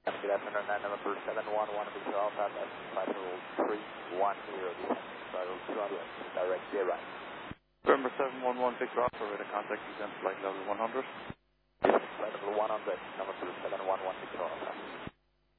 Good afternoon, November 711 Victor Alpha, that's flight level 310, flight level 200, direct clear right. November 711 Victor Alpha, radar contact descent flight level 100. Flight level 100, November 711 Victor Alpha.